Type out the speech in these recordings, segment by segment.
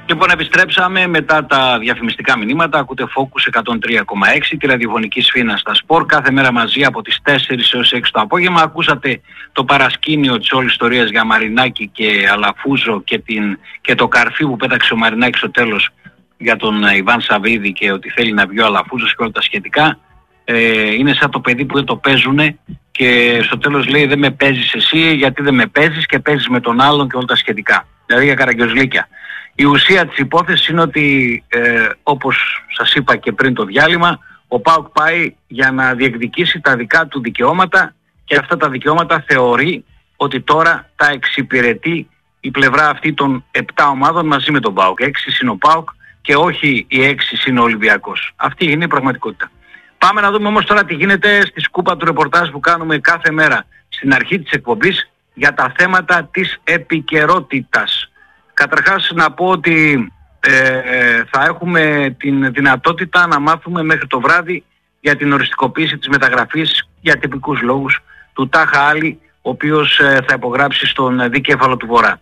Λοιπόν, επιστρέψαμε μετά τα διαφημιστικά μηνύματα. Ακούτε Focus 103,6, τη ραδιοφωνική σφήνα στα σπορ. Κάθε μέρα μαζί από τις 4 έως 6 το απόγευμα. Ακούσατε το παρασκήνιο της όλης ιστορίας για Μαρινάκη και Αλαφούζο και το καρφί που πέταξε ο Μαρινάκης στο τέλος για τον Ιβάν Σαββίδη και ότι θέλει να βγει ο Αλαφούζος και όλα τα σχετικά. Είναι σαν το παιδί που δεν το παίζουνε και στο τέλος λέει δεν με παίζεις εσύ γιατί δεν με παίζεις και παίζεις με τον άλλον και όλα τα σχετικά. Δηλαδή για καραγκιόζλικια. Η ουσία της υπόθεσης είναι ότι όπως σας είπα και πριν το διάλειμμα, ο ΠΑΟΚ πάει για να διεκδικήσει τα δικά του δικαιώματα και αυτά τα δικαιώματα θεωρεί ότι τώρα τα εξυπηρετεί η πλευρά αυτή των 7 ομάδων μαζί με τον ΠΑΟΚ. 6 είναι ο ΠΑΟΚ και όχι οι 6 είναι ο Ολυμπιακός. Αυτή είναι η πραγματικότητα. Πάμε να δούμε όμως τώρα τι γίνεται στη σκούπα του ρεπορτάζ που κάνουμε κάθε μέρα στην αρχή της εκπομπής για τα θέματα της επικαιρότητας. Καταρχάς να πω ότι θα έχουμε την δυνατότητα να μάθουμε μέχρι το βράδυ για την οριστικοποίηση της μεταγραφής για τυπικούς λόγους του Τάχα Άλλη, ο οποίος θα υπογράψει στον δικέφαλο του Βορρά.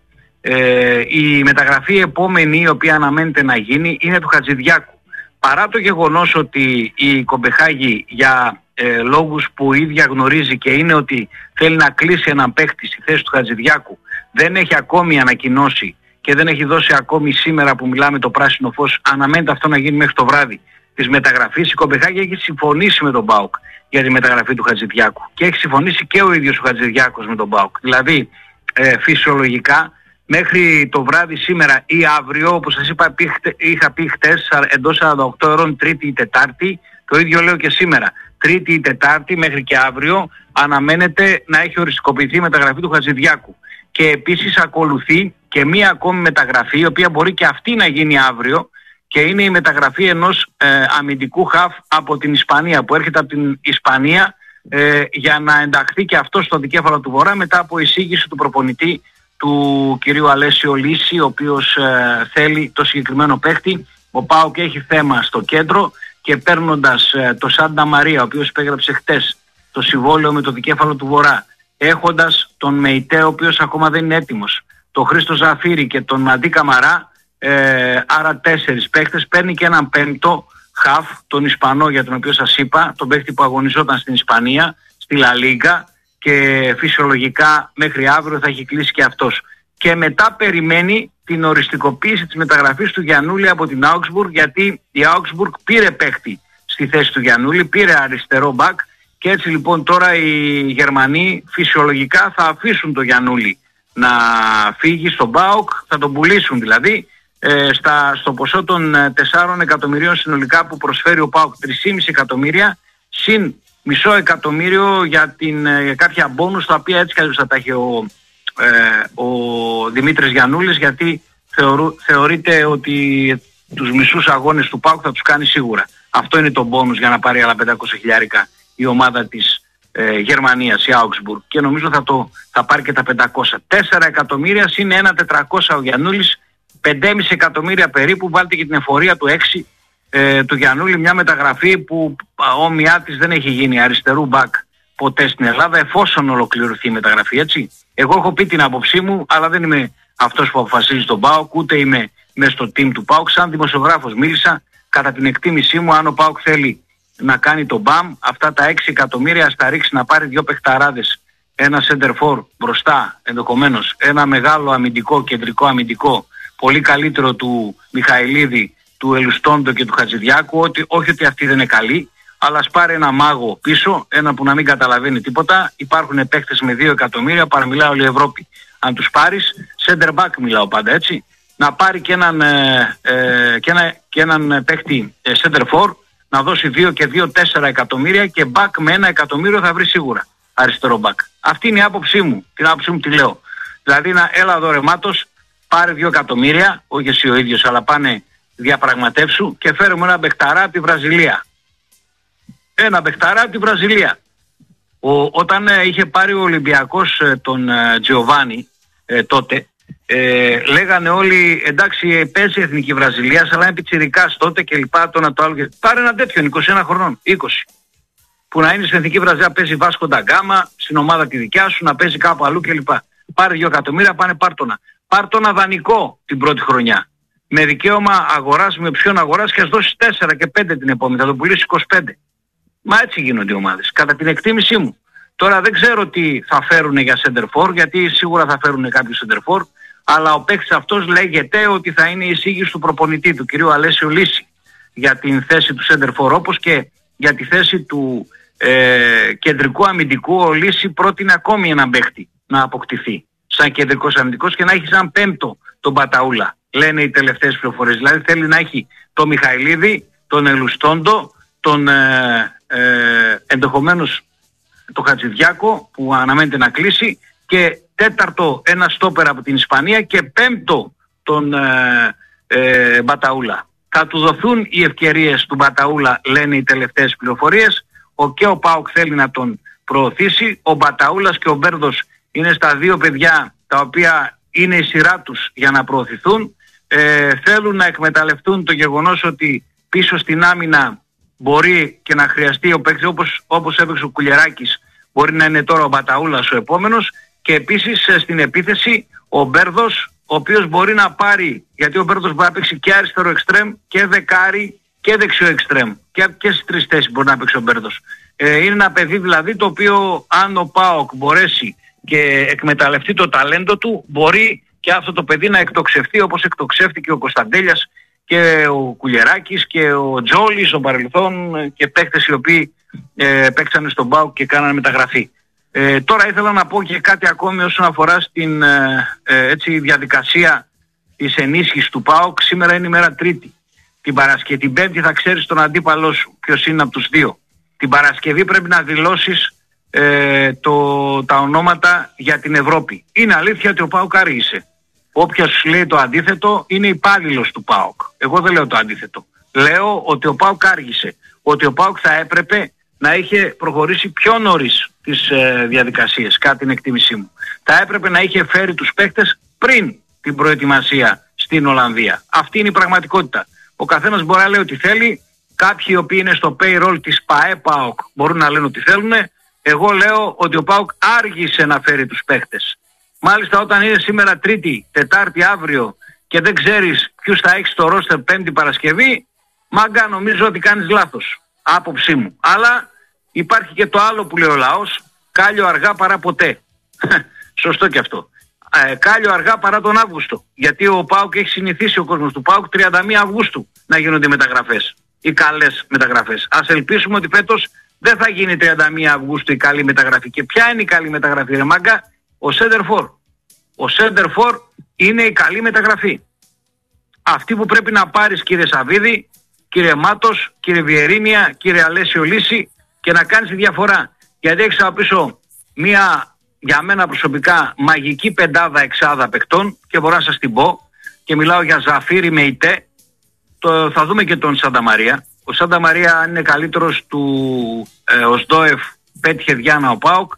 Η μεταγραφή επόμενη η οποία αναμένεται να γίνει είναι του Χατζηδιάκου. Παρά το γεγονός ότι η Κομπεχάγη για λόγους που η ίδια γνωρίζει και είναι ότι θέλει να κλείσει έναν παίχτη στη θέση του Χατζηδιάκου, δεν έχει ακόμη ανακοινώσει και δεν έχει δώσει ακόμη σήμερα που μιλάμε το πράσινο φως, αναμένεται αυτό να γίνει μέχρι το βράδυ της μεταγραφής. Η Κομπεχάγη έχει συμφωνήσει με τον ΠΑΟΚ για τη μεταγραφή του Χατζηδιάκου και έχει συμφωνήσει και ο ίδιος ο Χατζηδιάκος με τον ΠΑΟΚ. Δηλαδή φυσιολογικά μέχρι το βράδυ σήμερα ή αύριο, όπως σας είχα πει χτες, εντός 48 ώρων, Τρίτη ή Τετάρτη, το ίδιο λέω και σήμερα, Τρίτη ή Τετάρτη μέχρι και αύριο αναμένεται να έχει οριστικοποιηθεί η μεταγραφή του Χατζηδιάκου. Και επίσης ακολουθεί και μία ακόμη μεταγραφή, η οποία μπορεί και αυτή να γίνει αύριο, και είναι η μεταγραφή ενός αμυντικού χαφ από την Ισπανία, που έρχεται από την Ισπανία για να ενταχθεί και αυτό στο δικέφαλο του Βορρά μετά από εισήγηση του προπονητή του κυρίου Αλέσιο Λύση, ο οποίος θέλει το συγκεκριμένο παίχτη. Ο ΠΑΟΚ έχει θέμα στο κέντρο και παίρνοντας το Σάντα Μαρία, ο οποίος υπέγραψε χτες το συμβόλαιο με το δικέφαλο του Βορρά, έχοντας τον Μεϊτέ, ο οποίος ακόμα δεν είναι έτοιμος, τον Χρήστο Ζαφύρη και τον Μαντί Καμαρά, άρα 4 παίχτες, παίρνει και έναν πέμπτο χαφ, τον Ισπανό για τον οποίο σας είπα, τον παίχτη που αγωνιζόταν στην Ισπανία, στη Λα Λίγκα, και φυσιολογικά μέχρι αύριο θα έχει κλείσει και αυτός. Και μετά περιμένει την οριστικοποίηση της μεταγραφής του Γιαννούλη από την Augsburg, γιατί η Augsburg πήρε παίχτη στη θέση του Γιαννούλη, πήρε αριστερό μπακ, και έτσι λοιπόν τώρα οι Γερμανοί φυσιολογικά θα αφήσουν το Γιαννούλη να φύγει στον ΠΑΟΚ, θα τον πουλήσουν δηλαδή στο ποσό των 4 εκατομμυρίων συνολικά που προσφέρει ο ΠΑΟΚ, 3,5 εκατομμύρια συν μισό εκατομμύριο για κάποια μπόνους, τα οποία έτσι καλώς θα τα έχει ο Δημήτρης Γιαννούλης, γιατί θεωρείται ότι τους μισούς αγώνες του ΠΑΟΚ θα τους κάνει σίγουρα. Αυτό είναι το μπόνους για να πάρει άλλα 500 χιλιάρικα η ομάδα της Γερμανίας, η Augsburg, και νομίζω θα πάρει και τα 500. 4 εκατομμύρια συν 1.400 ο Γιαννούλης, 5,5 εκατομμύρια περίπου. Βάλτε και την εφορία του 6 του Γιαννούλη, μια μεταγραφή που όμοιά της δεν έχει γίνει αριστερού μπακ ποτέ στην Ελλάδα, εφόσον ολοκληρωθεί η μεταγραφή, έτσι. Εγώ έχω πει την άποψή μου, αλλά δεν είμαι αυτός που αποφασίζει τον ΠΑΟΚ, ούτε είμαι μέσα στο team του ΠΑΟΚ. Σαν δημοσιογράφος μίλησα, κατά την εκτίμησή μου, αν ο ΠΑΟΚ θέλει να κάνει τον μπαμ, αυτά τα 6 εκατομμύρια στα ρίξει να πάρει 2 παιχταράδες, ένα center for μπροστά, ενδεχομένως ένα μεγάλο αμυντικό, κεντρικό αμυντικό, πολύ καλύτερο του Μιχαηλίδη, του Ελουστόντο και του Χατζηδιάκου, όχι ότι αυτοί δεν είναι καλοί, αλλά ας πάρει ένα μάγο πίσω, ένα που να μην καταλαβαίνει τίποτα. Υπάρχουν παίχτες με 2 εκατομμύρια, παραμιλάω όλη η Ευρώπη. Αν τους πάρεις, center back μιλάω πάντα, έτσι, να πάρει και έναν παίχτη center for, να δώσει 2 και 2 4 εκατομμύρια, και back με 1 εκατομμύριο θα βρει σίγουρα αριστερό back. Αυτή είναι η άποψή μου, την άποψή μου τη λέω. Δηλαδή έλα εδώ ρε Μάτος, πάρε 2 εκατομμύρια, όχι εσύ ο ίδιος, αλλά πάνε διαπραγματεύσου και φέρουμε ένα μπεχταρά από τη Βραζιλία. Ένα μπεχταρά από τη Βραζιλία. Όταν είχε πάρει ο Ολυμπιακός τον Τζιοβάνι τότε, λέγανε όλοι εντάξει παίζει η Εθνική Βραζιλίας, αλλά είναι πιτσιρικάς τότε και λοιπά, το ένα το άλλο. Πάρε ένα τέτοιον 21 χρονών, 20, που να είναι στην Εθνική Βραζιλία, παίζει Βάσκο ντα Γκάμα, στην ομάδα τη δικιά σου, να παίζει κάπου αλλού κλπ. Πάρε 2 εκατομμύρια, πάνε πάρτονα. Πάρτονα δανεικό την πρώτη χρονιά. με δικαίωμα αγοράς, με ποιον αγοράς και ας δώσεις 4 και 5 την επόμενη, θα το πουλήσει 25. Μα έτσι γίνονται οι ομάδες, κατά την εκτίμησή μου. Τώρα δεν ξέρω τι θα φέρουν για center for, γιατί σίγουρα θα φέρουν κάποιο center for, αλλά ο παίκτης αυτός λέγεται ότι θα είναι η εισήγηση του προπονητή, του κυρίου Αλέσιο Λύση, για την θέση του center for, όπως και για τη θέση του κεντρικού αμυντικού. Ο Λύση πρότεινε ακόμη έναν παίκτη να αποκτηθεί σαν κεντρικός αμυντικός και να έχει σαν πέμπτο τον Μπαταούλα, λένε οι τελευταίες πληροφορίες. Δηλαδή θέλει να έχει τον Μιχαηλίδη, τον Ελουστόντο, τον ενδεχομένως τον Χατζηδιάκο που αναμένεται να κλείσει, και τέταρτο ένα στόπερ από την Ισπανία και πέμπτο τον Μπαταούλα. Θα του δοθούν οι ευκαιρίες του Μπαταούλα, λένε οι τελευταίες πληροφορίες. Ο ΠΑΟΚ θέλει να τον προωθήσει. Ο Μπαταούλας και ο Μπέρδος είναι στα δύο παιδιά τα οποία είναι η σειρά τους για να προωθηθούν. Θέλουν να εκμεταλλευτούν το γεγονός ότι πίσω στην άμυνα μπορεί και να χρειαστεί ο παίκτης, όπως έπαιξε ο Κουλιεράκης, μπορεί να είναι τώρα ο Μπαταούλας ο επόμενος, και επίσης στην επίθεση ο Μπέρδος, ο οποίος μπορεί να πάρει, γιατί ο Μπέρδος μπορεί να παίξει και αριστερό εξτρέμ και δεκάρι και δεξιό εξτρέμ, και στις τρεις θέσεις μπορεί να παίξει ο Μπέρδος. Είναι ένα παιδί δηλαδή το οποίο, αν ο ΠΑΟΚ μπορέσει και εκμεταλλευτεί το ταλέντο του, μπορεί και αυτό το παιδί να εκτοξευτεί όπως εκτοξεύτηκε ο Κωνσταντέλιας και ο Κουλιεράκης και ο Τζόλης στο παρελθόν, και παίκτες οι οποίοι παίξανε στον ΠΑΟΚ και κάνανε μεταγραφή. Τώρα ήθελα να πω και κάτι ακόμη όσον αφορά στην διαδικασία της ενίσχυσης του ΠΑΟΚ. Σήμερα είναι η μέρα Τρίτη. Την Παρασκευή, την Πέμπτη θα ξέρεις τον αντίπαλό σου, ποιος είναι από τους δύο. Την Παρασκευή πρέπει να δηλώσεις τα ονόματα για την Ευρώπη. Είναι αλήθεια ότι ο ΠΑΟΚ άργησε. Όποιος λέει το αντίθετο είναι υπάλληλος του ΠΑΟΚ. Εγώ δεν λέω το αντίθετο. Λέω ότι ο ΠΑΟΚ άργησε. Ότι ο ΠΑΟΚ θα έπρεπε να είχε προχωρήσει πιο νωρίς τις διαδικασίες, κατά την εκτίμησή μου. Θα έπρεπε να είχε φέρει τους παίκτες πριν την προετοιμασία στην Ολλανδία. Αυτή είναι η πραγματικότητα. Ο καθένας μπορεί να λέει ότι θέλει. Κάποιοι οι οποίοι είναι στο payroll της ΠΑΕ-ΠΑΟΚ μπορούν να λένε ότι θέλουν. Εγώ λέω ότι ο ΠΑΟΚ άργησε να φέρει τους παίκτες. Μάλιστα όταν είναι σήμερα Τρίτη, Τετάρτη, αύριο και δεν ξέρεις ποιους θα έχεις στο ρόστερ Πέμπτη Παρασκευή, μάγκα, νομίζω ότι κάνεις λάθος. Άποψή μου. Αλλά υπάρχει και το άλλο που λέει ο λαός, κάλιο αργά παρά ποτέ. Σωστό και αυτό. Κάλιο αργά παρά τον Αύγουστο. Γιατί ο ΠΑΟΚ έχει συνηθίσει, ο κόσμος του ΠΑΟΚ, 31 Αυγούστου να γίνονται μεταγραφές. Οι καλές μεταγραφές. Ας ελπίσουμε ότι φέτος δεν θα γίνει 31 Αυγούστου η καλή μεταγραφή. Και ποια είναι η καλή μεταγραφή, ρε μάγκα? Ο center for. Ο center for είναι η καλή μεταγραφή. Αυτή που πρέπει να πάρεις, κύριε Σαββίδη, κύριε Μάτος, κύριε Βιερίνια, κύριε Αλέσιο Λύση, και να κάνεις τη διαφορά. Γιατί έχεις από πίσω μια, για μένα προσωπικά, μαγική πεντάδα εξάδα παικτών, και μπορώ να σας την πω, και μιλάω για Ζαφίρι με Ιτέ. Θα δούμε και τον Σάντα Μαρία. Ο Σάντα Μαρία, αν είναι καλύτερος του Οσδόεφ, πέτυχε Διάνα ο ΠΑΟΚ,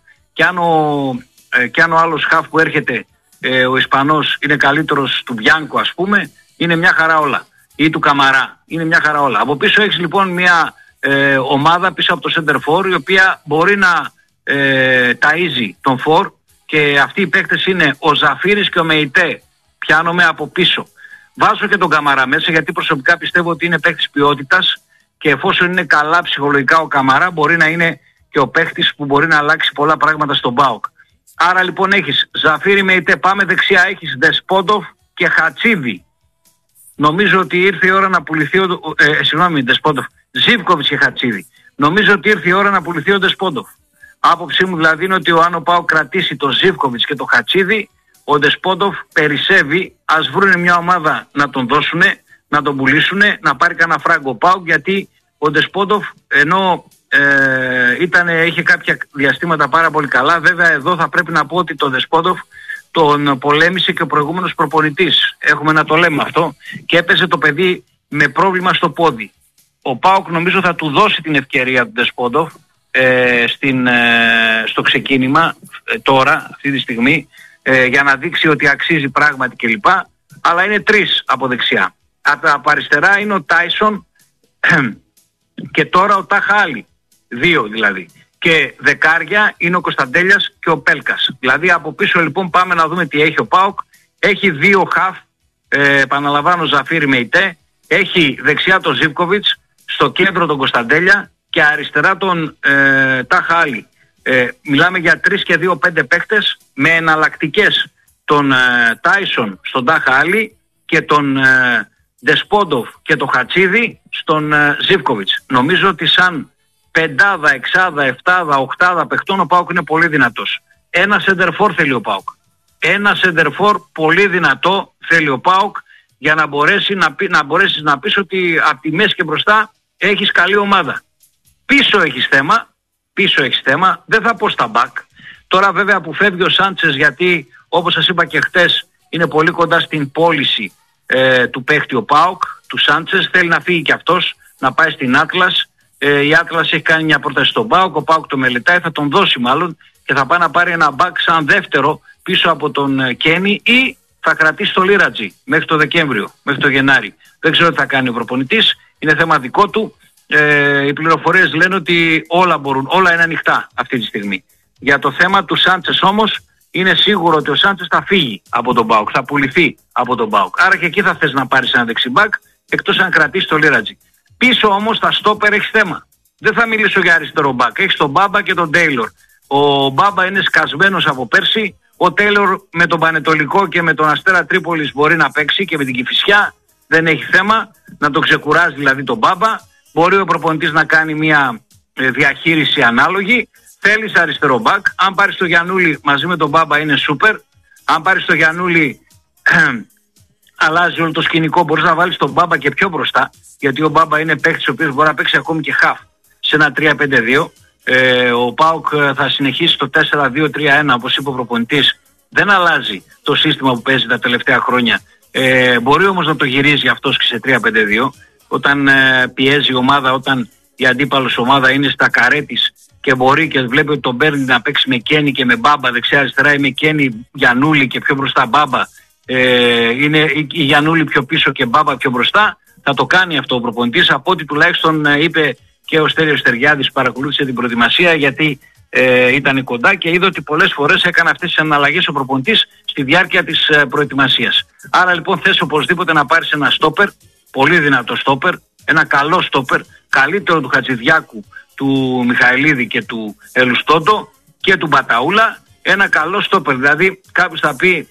και αν ο άλλος χαφ που έρχεται, ο Ισπανός, είναι καλύτερος του Μπιάνκο, ας πούμε, είναι μια χαρά όλα. Ή του Καμαρά, είναι μια χαρά όλα. Από πίσω έχεις λοιπόν μια ομάδα πίσω από το center for, η οποία μπορεί να ταΐζει τον for, και αυτοί οι παίκτες είναι ο Ζαφίρης και ο Μεϊτέ. Πιάνομαι από πίσω. Βάζω και τον Καμαρά μέσα, γιατί προσωπικά πιστεύω ότι είναι παίκτης ποιότητας, και εφόσον είναι καλά ψυχολογικά ο Καμαρά, μπορεί να είναι και ο παίκτης που μπορεί να αλλάξει πολλά πράγματα στον ΠΑΟΚ. Άρα λοιπόν έχεις Ζαφίρι με Ιτέ, πάμε δεξιά, έχεις Δεσπόντοφ και Χατσίδη. Νομίζω ότι ήρθε η ώρα να πουληθεί Δεσπόντοφ, Ζίβκοβιτς και Χατσίδη. Νομίζω ότι ήρθε η ώρα να πουληθεί ο Δεσπόντοφ. Άποψή μου δηλαδή είναι ότι αν ο ΠΑΟΚ κρατήσει τον Ζίβκοβιτς και τον Χατσίδη, ο Δεσπόντοφ περισσεύει. Ας βρούνε μια ομάδα να τον δώσουνε, να τον πουλήσουνε, να πάρει κανένα φράγκο ΠΑΟΚ, γιατί ο Δεσπόντοφ, ενώ είχε κάποια διαστήματα πάρα πολύ καλά, βέβαια εδώ θα πρέπει να πω ότι το Δεσπόντοφ τον πολέμησε και ο προηγούμενος προπονητής. Έχουμε να το λέμε αυτό, και έπαιζε το παιδί με πρόβλημα στο πόδι. Ο ΠΑΟΚ νομίζω θα του δώσει την ευκαιρία του Δεσπόντοφ στο ξεκίνημα τώρα, αυτή τη στιγμή, για να δείξει ότι αξίζει πράγματι κλπ. Αλλά είναι τρεις από δεξιά. Από αριστερά είναι ο Τάισον και τώρα ο Ταχάλη. Δύο δηλαδή. Και δεκάρια είναι ο Κωνσταντέλιας και ο Πέλκας. Δηλαδή από πίσω λοιπόν πάμε να δούμε τι έχει ο ΠΑΟΚ. Έχει δύο χαφ επαναλαμβάνω, Ζαφίρι Μεϊτέ, έχει δεξιά τον Ζίβκοβιτς, στο κέντρο τον Κωνσταντέλια και αριστερά τον Τάχα Άλλη. Μιλάμε για 3 και 2 5 παίχτες με εναλλακτικές, τον Τάισον στον Τάχα Άλλη και τον Ντεσπόντοφ και το Χατσίδη στον Ζίβκοβιτς. Νομίζω ότι σαν πεντάδα, εξάδα, εφτάδα, οκτάδα παιχτών ο ΠΑΟΚ είναι πολύ δυνατός. Ένα σεντερφόρ θέλει ο ΠΑΟΚ. Ένα σεντερφόρ πολύ δυνατό θέλει ο ΠΑΟΚ για να μπορέσεις να πεις ότι από τη μέση και μπροστά έχεις καλή ομάδα. Πίσω έχεις θέμα, δεν θα πω στα μπακ. Τώρα βέβαια που φεύγει ο Σάντσες, γιατί όπως σας είπα και χτες είναι πολύ κοντά στην πώληση του παίχτη ο ΠΑΟΚ, του Σάντσες, θέλει να φύγει και αυτός, να πάει στην Άτλας. Η Άτλας έχει κάνει μια πρόταση στον ΠΑΟΚ, ο ΠΑΟΚ το μελετάει, θα τον δώσει μάλλον και θα πάει να πάρει ένα μπακ σαν δεύτερο πίσω από τον Κένι, ή θα κρατήσει το Λίρατζι μέχρι το Δεκέμβριο, μέχρι το Γενάρη. Δεν ξέρω τι θα κάνει ο προπονητής, είναι θέμα δικό του. Οι πληροφορίες λένε ότι όλα είναι ανοιχτά αυτή τη στιγμή. Για το θέμα του Σάντσες όμως, είναι σίγουρο ότι ο Σάντσες θα φύγει από τον ΠΑΟΚ, θα πουληθεί από τον ΠΑΟΚ. Άρα και εκεί θα θες να πάρεις ένα δεξιμπακ, εκτός αν κρατήσει το Λίρατζι. Πίσω όμως στα στόπερ έχεις θέμα. Δεν θα μιλήσω για αριστερό μπακ. Έχεις τον Μπάμπα και τον Τέιλορ. Ο Μπάμπα είναι σκασμένος από πέρσι. Ο Τέιλορ με τον Πανετολικό και με τον Αστέρα Τρίπολης μπορεί να παίξει και με την Κηφισιά. Δεν έχει θέμα να το ξεκουράζει δηλαδή τον Μπάμπα. Μπορεί ο προπονητής να κάνει μια διαχείριση ανάλογη. Θέλεις αριστερό μπακ. Αν πάρεις το Γιαννούλη μαζί με τον Μπάμπα είναι σούπερ. Αν πάρεις το Γιαννούλη αλλάζει όλο το σκηνικό. Μπορείς να βάλεις τον Μπάμπα και πιο μπροστά. Γιατί ο Μπάμπα είναι παίκτης ο οποίος μπορεί να παίξει ακόμη και χαφ σε ένα 3-5-2. Ο ΠΑΟΚ θα συνεχίσει το 4-2-3-1 όπως είπε ο προπονητής. Δεν αλλάζει το σύστημα που παίζει τα τελευταία χρόνια. Μπορεί όμως να το γυρίζει αυτός και σε 3-5-2. Όταν πιέζει η ομάδα, όταν η αντίπαλος ομάδα είναι στα καρέ της και μπορεί και βλέπει ότι τον παίρνει να παίξει με Κένι και με Μπάμπα δεξιά αριστερά, ή με Κένι Γιαννούλη και πιο μπροστά Μπάμπα, είναι η Γιαννούλη πιο πίσω και Μπάμπα πιο μπροστά, θα το κάνει αυτό ο προπονητής, από ό,τι τουλάχιστον είπε και ο Στέλιος Στεριάδης, παρακολούθησε την προετοιμασία γιατί ήταν κοντά και είδε ότι πολλές φορές έκανε αυτές τις αναλλαγές ο προπονητής στη διάρκεια της προετοιμασίας. Άρα λοιπόν θες οπωσδήποτε να πάρεις ένα στόπερ, πολύ δυνατό στόπερ, ένα καλό στόπερ, καλύτερο του Χατζηδιάκου, του Μιχαηλίδη και του Ελουστόντο και του Μπαταούλα, ένα καλό στόπερ. Δηλαδή κάποιος θα πει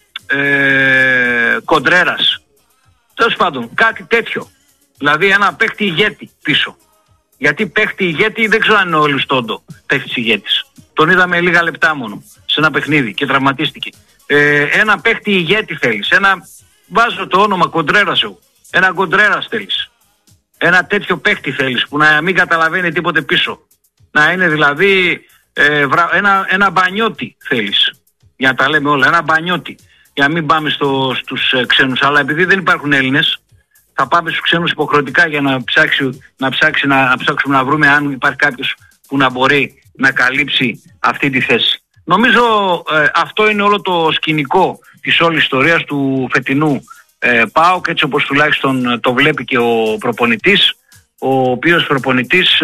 Κοντρέρας, τέλος πάντων κάτι τέτοιο, δηλαδή ένα παίχτη ηγέτη πίσω. Γιατί παίχτη ηγέτη δεν ξέρω αν είναι ο Ελουστόντο παίχτης ηγέτης, τον είδαμε λίγα λεπτά μόνο σε ένα παιχνίδι και τραυματίστηκε. Ένα παίχτη ηγέτη θέλεις, βάζω το όνομα Κοντρέρας εγώ, ένα Κοντρέρας θέλεις, ένα τέτοιο παίχτη θέλεις που να μην καταλαβαίνει τίποτε πίσω, να είναι δηλαδή ένα Μπανιώτη θέλεις, για να τα λέμε όλα, ένα Μπανιώτη, για να μην πάμε στους ξένους, αλλά επειδή δεν υπάρχουν Έλληνες θα πάμε στους ξένους υποχρεωτικά για να ψάξουμε να βρούμε αν υπάρχει κάποιος που να μπορεί να καλύψει αυτή τη θέση. Νομίζω αυτό είναι όλο το σκηνικό της όλης ιστορίας του φετινού ΠΑΟΚ, έτσι όπως τουλάχιστον το βλέπει και ο προπονητής, ο οποίος προπονητής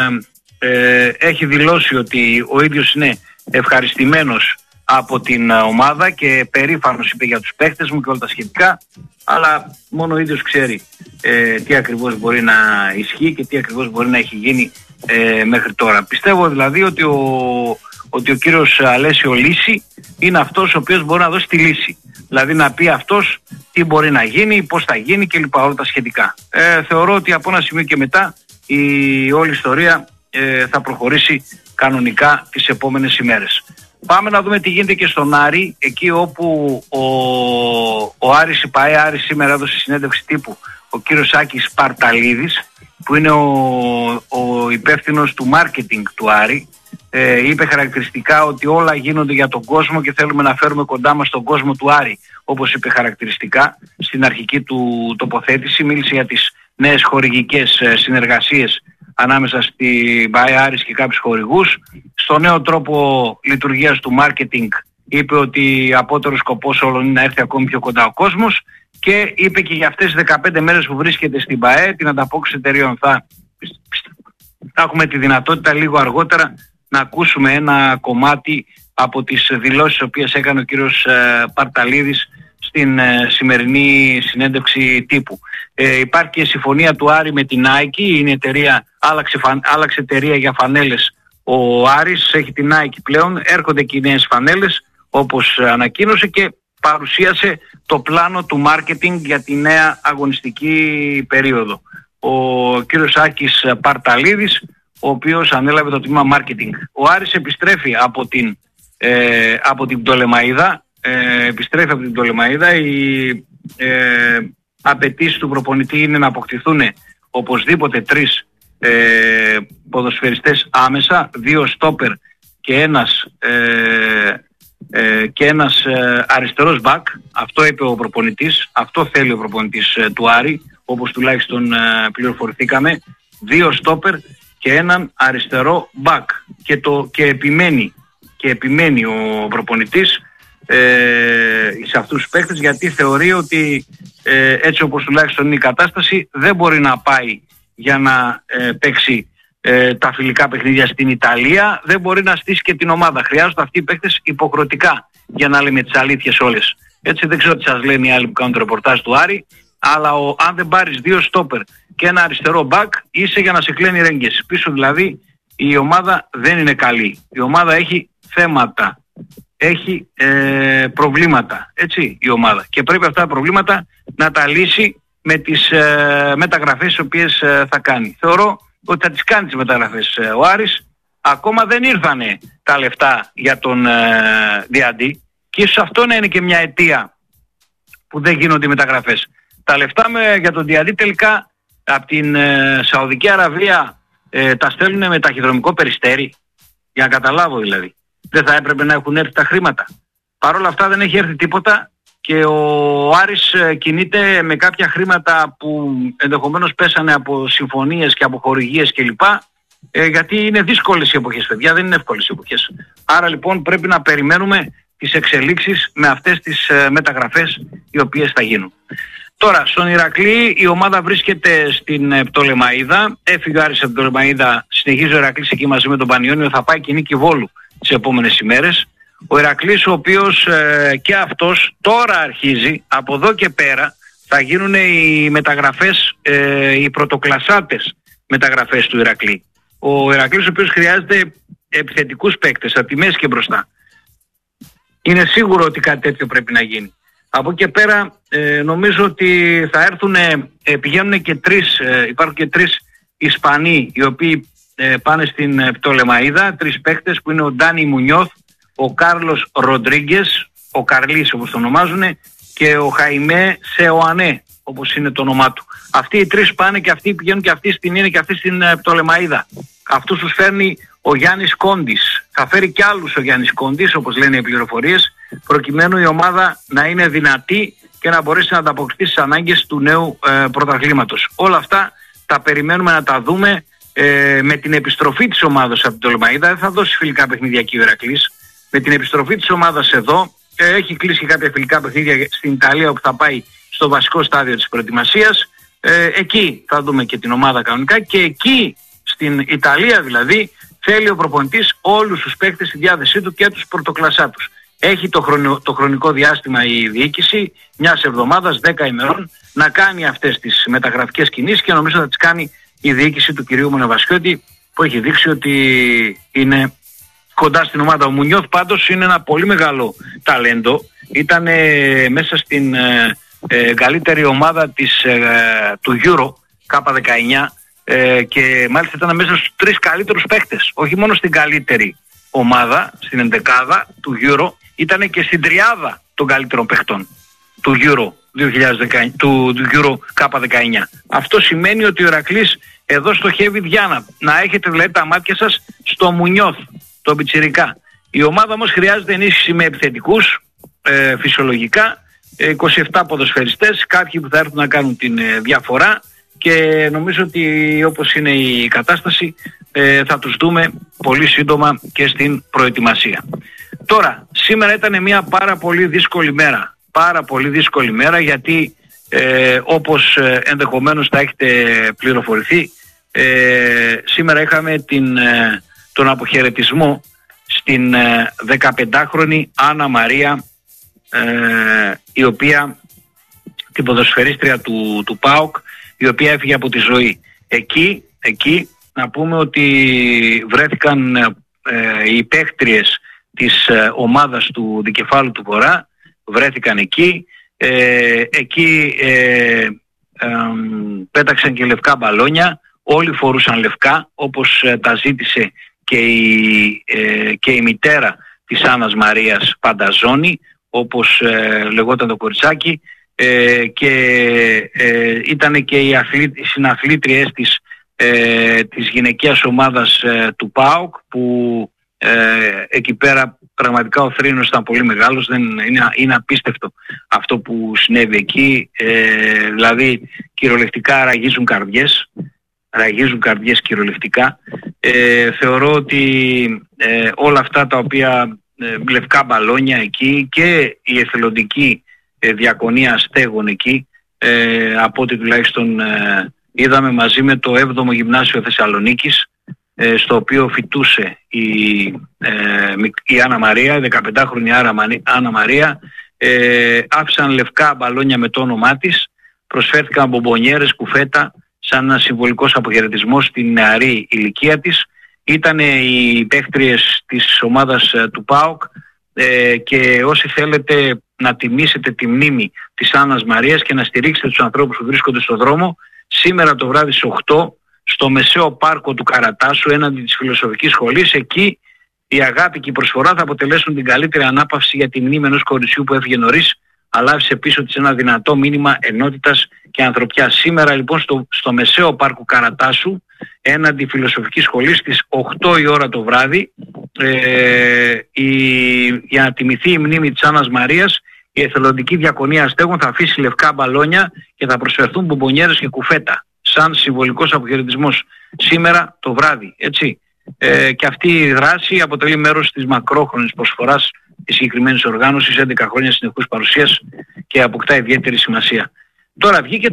έχει δηλώσει ότι ο ίδιος είναι ευχαριστημένος από την ομάδα και περήφανος είπε για τους παίχτες μου και όλα τα σχετικά, αλλά μόνο ο ίδιος ξέρει τι ακριβώς μπορεί να ισχύει και τι ακριβώς μπορεί να έχει γίνει μέχρι τώρα. Πιστεύω δηλαδή ότι ο κύριος Αλέσιο Λύση είναι αυτός ο οποίος μπορεί να δώσει τη λύση. Δηλαδή να πει αυτός τι μπορεί να γίνει, πώς θα γίνει και λοιπά, όλα τα σχετικά. Θεωρώ ότι από ένα σημείο και μετά η όλη ιστορία θα προχωρήσει κανονικά τις επόμενες ημέρες. Πάμε να δούμε τι γίνεται και στον Άρη, εκεί όπου ο Άρης ΠΑΕ Άρης σήμερα έδωσε συνέντευξη τύπου ο κύριος Άκης Παρταλίδης, που είναι ο υπεύθυνος του marketing του Άρη. Είπε χαρακτηριστικά ότι όλα γίνονται για τον κόσμο και θέλουμε να φέρουμε κοντά μας τον κόσμο του Άρη, όπως είπε χαρακτηριστικά στην αρχική του τοποθέτηση. Μίλησε για τις νέες χορηγικές συνεργασίες ανάμεσα στην ΠΑΕ Άρης και κάποιους χορηγούς. Στο νέο τρόπο λειτουργίας του marketing είπε ότι απότερος σκοπός όλων είναι να έρθει ακόμη πιο κοντά ο κόσμος και είπε και για αυτές τις 15 μέρες που βρίσκεται στην ΠΑΕ την ανταπόκριση εταιρείων θα έχουμε τη δυνατότητα λίγο αργότερα να ακούσουμε ένα κομμάτι από τις δηλώσεις τις οποίες έκανε ο κύριος Παρταλίδης στην σημερινή συνέντευξη τύπου. Υπάρχει και συμφωνία του Άρη με την Nike, είναι εταιρεία, άλλαξε εταιρεία για φανέλες ο Άρης, έχει την Nike πλέον, έρχονται και οι νέες φανέλες όπως ανακοίνωσε και παρουσίασε το πλάνο του marketing για τη νέα αγωνιστική περίοδο. Ο κύριος Άκης Παρταλίδης, ο οποίος ανέλαβε το τμήμα marketing. Ο Άρης επιστρέφει από την Πτολεμαΐδα. Οι απαιτήσεις του προπονητή είναι να αποκτηθούν οπωσδήποτε 3 ποδοσφαιριστές άμεσα, 2 στόπερ και ένας αριστερός μπακ. Αυτό είπε ο προπονητής, αυτό θέλει ο προπονητής του Άρη, όπως τουλάχιστον πληροφορηθήκαμε, 2 στόπερ και έναν αριστερό μπακ και επιμένει ο προπονητής σε αυτούς τους παίκτες, γιατί θεωρεί ότι έτσι όπως τουλάχιστον είναι η κατάσταση δεν μπορεί να πάει για να παίξει τα φιλικά παιχνίδια στην Ιταλία, δεν μπορεί να στήσει και την ομάδα. Χρειάζονται αυτοί οι παίκτες υποχρεωτικά, για να λέμε τις αλήθειες όλες. Έτσι δεν ξέρω τι σας λένε οι άλλοι που κάνουν το ρεπορτάζ του Άρη, αλλά αν δεν πάρεις 2 στόπερ και ένα αριστερό μπακ, είσαι για να σε κλαίνει ρέγγες. Πίσω δηλαδή η ομάδα δεν είναι καλή. Η ομάδα έχει θέματα, έχει προβλήματα, έτσι, η ομάδα. Και πρέπει αυτά τα προβλήματα να τα λύσει με τις μεταγραφές τις οποίες θα κάνει. Θεωρώ ότι θα τις κάνει τις μεταγραφές ο Άρης. Ακόμα δεν ήρθανε τα λεφτά για τον Διαντή και ίσως αυτό να είναι και μια αιτία που δεν γίνονται οι μεταγραφές. Τα λεφτά για τον Διαντή τελικά από την Σαουδική Αραβία τα στέλνουν με ταχυδρομικό περιστέρι, για να καταλάβω δηλαδή. Δεν θα έπρεπε να έχουν έρθει τα χρήματα? Παρ' όλα αυτά δεν έχει έρθει τίποτα και ο Άρης κινείται με κάποια χρήματα που ενδεχομένως πέσανε από συμφωνίες και από χορηγίες κλπ. Γιατί είναι δύσκολες οι εποχές, παιδιά, δεν είναι εύκολες οι εποχές. Άρα λοιπόν πρέπει να περιμένουμε τις εξελίξεις με αυτές τις μεταγραφές οι οποίες θα γίνουν. Τώρα, στον Ηρακλή η ομάδα βρίσκεται στην Πτολεμαΐδα. Έφυγε ο Άρης από την Πτολεμαΐδα, συνεχίζει ο Ηρακλής εκεί μαζί με τον Πανιόνιο, θα πάει και Νίκη Βόλου τις επόμενες ημέρες. Ο Ηρακλής, ο οποίος και αυτός τώρα αρχίζει, από εδώ και πέρα θα γίνουν οι μεταγραφές, οι πρωτοκλασσάτες μεταγραφές του Ηρακλή. Ο Ηρακλής, ο οποίος χρειάζεται επιθετικούς παίκτες από τη μέση και μπροστά. Είναι σίγουρο ότι κάτι τέτοιο πρέπει να γίνει. Από εκεί και πέρα νομίζω ότι θα έρθουν, πηγαίνουν και 3, υπάρχουν και 3 Ισπανοί οι οποίοι πάνε στην Πτολεμαΐδα, 3 παίκτες που είναι ο Ντάνι Μουνιώθ, ο Κάρλος Ροντρίγκες, ο Καρλής όπως το ονομάζουν, και ο Χαϊμέ Σεωανέ όπως είναι το όνομά του. Αυτοί οι 3 πάνε και αυτοί πηγαίνουν και αυτοί στην είναι και αυτοί στην Πτολεμαΐδα. Αυτούς τους φέρνει ο Γιάννης Κόντης. Θα φέρει κι άλλους ο Γιάννης Κόντης, όπως λένε οι πληροφορίες, προκειμένου η ομάδα να είναι δυνατή και να μπορέσει να ανταποκριθεί στις ανάγκες του νέου πρωταθλήματος. Όλα αυτά τα περιμένουμε να τα δούμε με την επιστροφή της ομάδας από την Πτολεμαΐδα. Δεν θα δώσει φιλικά παιχνίδια εκεί ο Ηρακλής. Με την επιστροφή της ομάδας εδώ, έχει κλείσει κάποια φιλικά παιχνίδια στην Ιταλία όπου θα πάει στο βασικό στάδιο της προετοιμασίας. Εκεί θα δούμε και την ομάδα κανονικά και εκεί στην Ιταλία δηλαδή θέλει ο προπονητής όλους τους παίκτες στη διάθεσή του και τους πρωτοκλασσάτους. Έχει το χρονικό διάστημα η διοίκηση, μιας εβδομάδας, 10 ημερών, να κάνει αυτές τις μεταγραφικές κινήσεις και νομίζω θα τις κάνει η διοίκηση του κυρίου Μονεβασιώτη, που έχει δείξει ότι είναι κοντά στην ομάδα. Ο Μουνιώθ πάντως είναι ένα πολύ μεγάλο ταλέντο. Ήταν μέσα στην καλύτερη ομάδα του Euro K19 και μάλιστα ήταν μέσα στους 3 καλύτερους παίκτες. Όχι μόνο στην καλύτερη ομάδα, στην ενδεκάδα του Euro, ήταν και στην τριάδα των καλύτερων παίκτων του Euro 2019, του Euro K19. Αυτό σημαίνει ότι ο Ηρακλής εδώ στοχεύει να έχετε δηλαδή τα μάτια σας στο Μουνιώθ, τον πιτσιρικά. Η ομάδα όμως χρειάζεται ενίσχυση με επιθετικούς, φυσιολογικά, 27 ποδοσφαιριστές, κάποιοι που θα έρθουν να κάνουν την διαφορά και νομίζω ότι όπως είναι η κατάσταση θα τους δούμε πολύ σύντομα και στην προετοιμασία. Τώρα, σήμερα ήταν μια πάρα πολύ δύσκολη μέρα. Πάρα πολύ δύσκολη μέρα γιατί όπως ενδεχομένως θα έχετε πληροφορηθεί, σήμερα είχαμε τον αποχαιρετισμό στην 15χρονη Άννα Μαρία η οποία, την ποδοσφαιρίστρια του ΠΑΟΚ, η οποία έφυγε από τη ζωή. Εκεί να πούμε ότι βρέθηκαν οι παίκτριες της ομάδας του Δικεφάλου του Βορρά, βρέθηκαν εκεί. Εκεί πέταξαν και λευκά μπαλόνια, όλοι φορούσαν λευκά, όπως τα ζήτησε και η μητέρα της Άννας Μαρίας Πανταζώνη, όπως λεγόταν το κοριτσάκι, και ήταν και οι συναθλήτριες της γυναικείας ομάδας του ΠΑΟΚ, που εκεί πέρα πραγματικά ο θρήνος ήταν πολύ μεγάλος. Είναι απίστευτο αυτό που συνέβη εκεί, δηλαδή κυριολεκτικά ραγίζουν καρδιές κυριολεκτικά. Θεωρώ ότι όλα αυτά τα οποία λευκά μπαλόνια εκεί και η εθελοντική διακονία στέγων εκεί, από ό,τι τουλάχιστον είδαμε μαζί με το 7ο Γυμνάσιο Θεσσαλονίκης, στο οποίο φοιτούσε η Άννα Μαρία, η 15χρονη Άννα Μαρία, άφησαν λευκά μπαλόνια με το όνομά της, προσφέρθηκαν μπομπονιέρες, κουφέτα, σαν ένα συμβολικός αποχαιρετισμός στην νεαρή ηλικία της. Ήταν οι παίκτριες της ομάδας του ΠΑΟΚ, και όσοι θέλετε να τιμήσετε τη μνήμη της Άννας Μαρίας και να στηρίξετε τους ανθρώπους που βρίσκονται στον δρόμο, σήμερα το βράδυ στις 8 στο Μεσαίο Πάρκο του Καρατάσου, έναντι της Φιλοσοφικής Σχολής, εκεί η αγάπη και η προσφορά θα αποτελέσουν την καλύτερη ανάπαυση για τη μνήμη ενός κοριτσιού που έφυγε νωρίς, αλλά άφησε πίσω της ένα δυνατό μήνυμα ενότητας και ανθρωπιάς. Σήμερα λοιπόν στο Μεσαίο Πάρκο Καρατάσου, έναντι Φιλοσοφικής Σχολής, στις 8 η ώρα το βράδυ, για να τιμηθεί η μνήμη της Άννας Μαρίας, η εθελοντική διακονία αστέγων θα αφήσει λευκά μπαλόνια και θα προσφερθούν μπομπονιέρες και κουφέτα, σαν συμβολικός αποχαιρετισμός σήμερα το βράδυ, έτσι. Και αυτή η δράση αποτελεί μέρος της μακρόχρονης προσφοράς της συγκεκριμένης οργάνωσης, 11 χρόνια συνεχούς παρουσίας, και αποκτά ιδιαίτερη σημασία. Τώρα βγήκε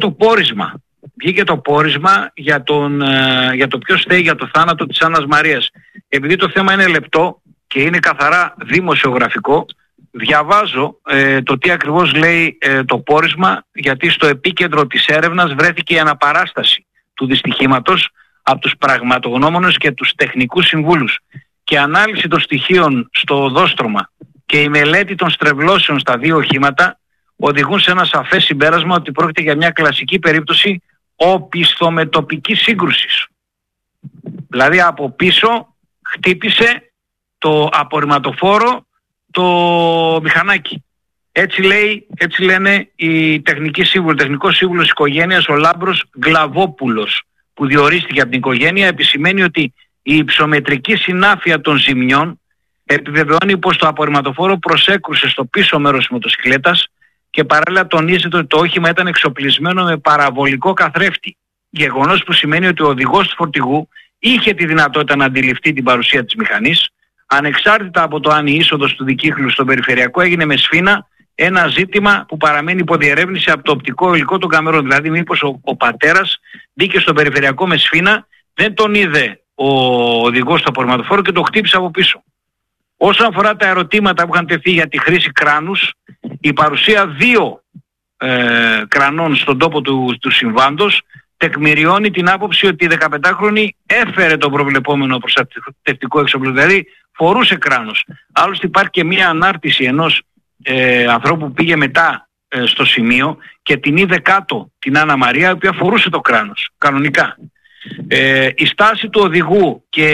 το πόρισμα για το ποιος στέει για το θάνατο της Άννας Μαρίας. Επειδή το θέμα είναι λεπτό και είναι καθαρά δημοσιογραφικό, διαβάζω το τι ακριβώς λέει το πόρισμα, γιατί στο επίκεντρο της έρευνας βρέθηκε η αναπαράσταση του δυστυχήματος από τους πραγματογνώμονες και τους τεχνικούς συμβούλους, και ανάλυση των στοιχείων στο οδόστρωμα και η μελέτη των στρεβλώσεων στα δύο οχήματα οδηγούν σε ένα σαφές συμπέρασμα ότι πρόκειται για μια κλασική περίπτωση οπισθομετωπικής σύγκρουσης. Δηλαδή από πίσω χτύπησε το απορριμματοφόρο το μηχανάκι. Έτσι λένε οι τεχνικοί σύμβουλοι. Τεχνικός σύμβουλος της οικογένειας, ο Λάμπρος Γκλαβόπουλος, που διορίστηκε από την οικογένεια, επισημαίνει ότι η υψομετρική συνάφεια των ζημιών επιβεβαιώνει πως το απορριμματοφόρο προσέκρουσε στο πίσω μέρος της μοτοσυκλέτας, και παράλληλα τονίζεται ότι το όχημα ήταν εξοπλισμένο με παραβολικό καθρέφτη. Γεγονός που σημαίνει ότι ο οδηγός του φορτηγού είχε τη δυνατότητα να αντιληφθεί την παρουσία της μηχανής, ανεξάρτητα από το αν η είσοδος του δικύχλου στον περιφερειακό έγινε με σφήνα, ένα ζήτημα που παραμένει υποδιερεύνηση από το οπτικό υλικό των καμερών. Δηλαδή μήπως ο πατέρας μπήκε στον περιφερειακό με σφήνα, δεν τον είδε ο οδηγός του απορριμματοφόρου και το χτύπησε από πίσω. Όσον αφορά τα ερωτήματα που είχαν τεθεί για τη χρήση κράνους, η παρουσία δύο κρανών στον τόπο του συμβάντος τεκμηριώνει την άποψη ότι η 15χρονη έφερε το προβλεπόμενο προστατευτικό εξοπλισμό, δηλαδή φορούσε κράνος. Άλλωστε υπάρχει και μία ανάρτηση ενός ανθρώπου που πήγε μετά στο σημείο και την είδε κάτω την Άννα Μαρία, η οποία φορούσε το κράνος κανονικά. Η στάση του οδηγού και